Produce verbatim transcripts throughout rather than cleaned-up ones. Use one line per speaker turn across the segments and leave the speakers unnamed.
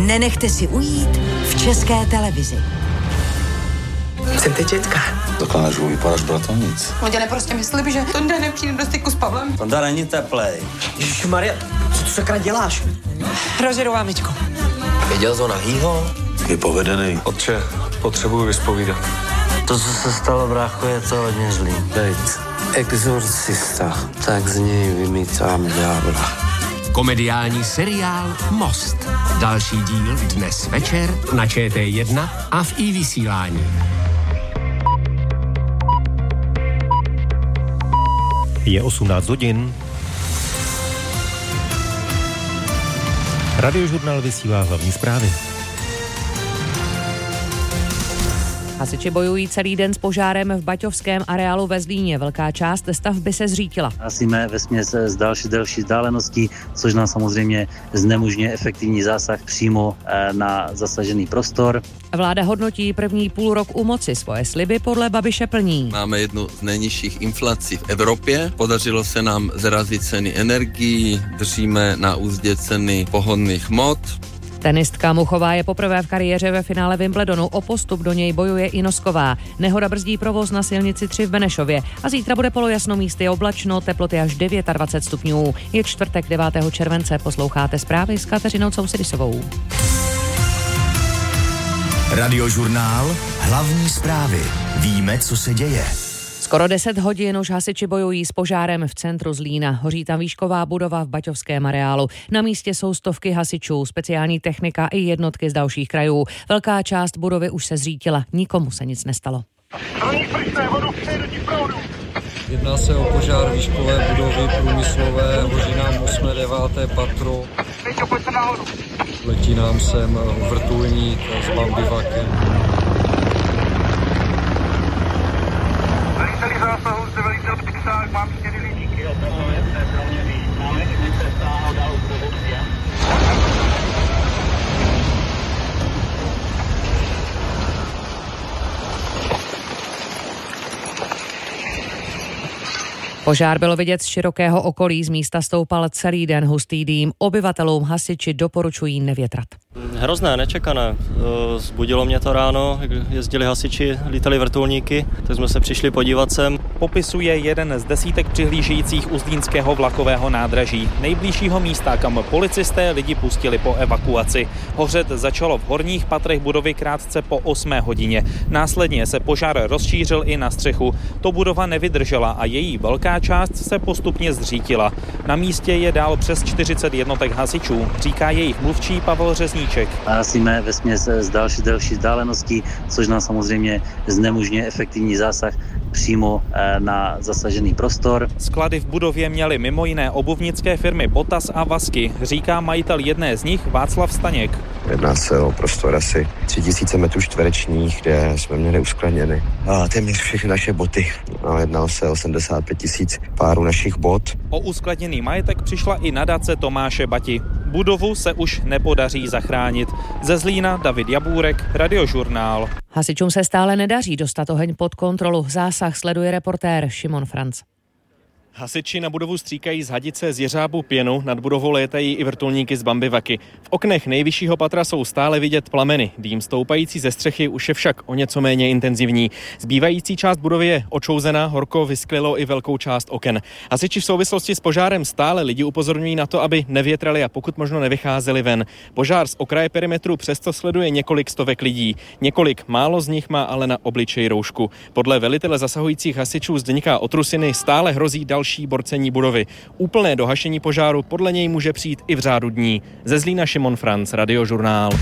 nenechte si ujít v České televizi.
Jsem teď dětka.
Takhle nežiju, vypadáš bratovnic.
Loděne prostě myslí, že Tonda nepřijde do styku s Pavlem.
Tonda není teplej.
Ježišmarja, co tu sakra děláš?
Rozjedu vámičku.
Věděl jsi o nahýho?
Vypovedený.
Otče, potřebuji vyspovídat.
To, co se stalo, brácho, je to hodně zlý. Bejt exorcista, tak z něj vymítám ďábla.
Komediální seriál Most. Další díl dnes večer na Č T jedna a v iVysílání.
Je osmnáct hodin. Radiožurnál vysílá hlavní zprávy.
Hasiči bojují celý den s požárem v baťovském areálu ve Zlíně. Velká část stavby se zřítila.
Hasíme vesměs z další delší vzdáleností, což nám samozřejmě znemožňuje efektivní zásah přímo na zasažený prostor.
Vláda hodnotí první půl rok u moci. Svoje sliby podle Babiše plní.
Máme jednu z nejnižších inflací v Evropě. Podařilo se nám zrazit ceny energií, držíme na úzdě ceny pohonných hmot.
Tenistka Muchová je poprvé v kariéře ve finále Wimbledonu. O postup do něj bojuje i Nosková. Nehoda brzdí provoz na silnici tři v Benešově. A zítra bude polojasno, místy oblačno, teploty až dvacet devět stupňů. Je čtvrtek devátého července. Posloucháte zprávy s Kateřinou Cousidisovou.
Radiožurnál Hlavní zprávy. Víme, co se děje.
Skoro deset hodin už hasiči bojují s požárem v centru Zlína. Hoří tam výšková budova v baťovském areálu. Na místě jsou stovky hasičů, speciální technika i jednotky z dalších krajů. Velká část budovy už se zřítila, nikomu se nic nestalo.
Jedná se o požár výškové budovy průmyslové, hoří nám osmé deváté patro. Letí nám sem vrtulník s bambivakem.
Veliteli zásahu zde velitel Pixák, mám čtyři lidíky. Máme i přestáhnout dál produkci.
Požár bylo vidět z širokého okolí, z místa stoupal celý den hustý dým. Obyvatelům hasiči doporučují nevětrat.
Hrozné, nečekané. Zbudilo mě to ráno, jezdili hasiči, lítali vrtulníky, tak jsme se přišli podívat sem.
Popisuje jeden z desítek přihlížejících u zlínského vlakového nádraží. Nejbližšího místa, kam policisté lidi pustili po evakuaci. Hořet začalo v horních patrech budovy krátce po osmé hodině. Následně se požár rozšířil i na střechu. To budova nevydržela a její velká část se postupně zřítila. Na místě je dál přes čtyřicet jednotek hasičů, říká jejich mluvčí Pavel Řezníček.
Hasíme vesměs z další delší vzdáleností, což nám samozřejmě znemožňuje efektivní zásah přímo na zasažený prostor.
Sklady v budově měly mimo jiné obuvnické firmy Botas a Vasky, říká majitel jedné z nich Václav Staněk.
Jedná se o prostor asi tři tisíce metrů čtverečních, kde jsme měli uskladněny a téměř všechny naše boty. No, jednalo se o sedmdesát pět tisíc párů našich bot.
O uskladněný majetek přišla i nadace Tomáše Bati. Budovu se už nepodaří zachránit. Ze Zlína David Jabůrek, Radiožurnál.
Hasičům se stále nedaří dostat oheň pod kontrolu. Zásah sleduje reportér Šimon Franc.
Hasiči na budovu stříkají z hadice z jeřábu pěnu, nad budovou létají i vrtulníky z bambivaky. V oknech nejvyššího patra jsou stále vidět plameny. Dým stoupající ze střechy už je však o něco méně intenzivní. Zbývající část budovy je očouzená, horko vysklilo i velkou část oken. Hasiči v souvislosti s požárem stále lidi upozorňují na to, aby nevětrali a pokud možno nevycházeli ven. Požár z okraje perimetru přesto sleduje několik stovek lidí. Několik málo z nich má ale na obličeji roušku. Podle velitele zasahujících hasičů Zdeňka Otrusiny stále hrozí další borcení budovy. Úplné dohašení požáru podle něj může přijít i v řádu dní. Ze Zlína Šimon Franc, Radiožurnál.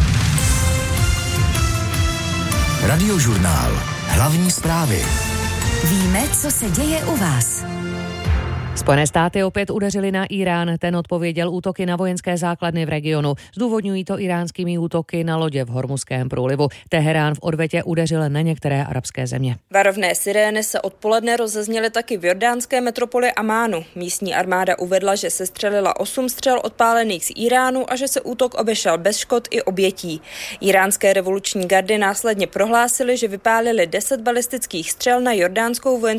Radiožurnál. Hlavní zprávy.
Víme, co se děje u vás.
Spojené státy opět udeřily na Irán, ten odpověděl útoky na vojenské základny v regionu. Zdůvodňují to iránskými útoky na lodě v Hormuzském průlivu. Teherán v odvetě udeřil na některé arabské země.
Varovné sirény se odpoledne rozezněly taky v jordánské metropoli Amánu. Místní armáda uvedla, že se střelila osm střel odpálených z Iránu a že se útok obešel bez škod i obětí. Iránské revoluční gardy následně prohlásily, že vypálili deset balistických střel na jordánskou vojenskou